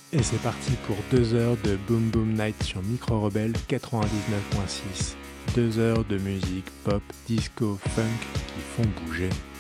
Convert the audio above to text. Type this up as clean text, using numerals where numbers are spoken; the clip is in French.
Et c'est parti pour 2 heures de Boom Boom Night sur Micro Rebelle 99.6. 2 heures de musique pop, disco, funk qui font bouger.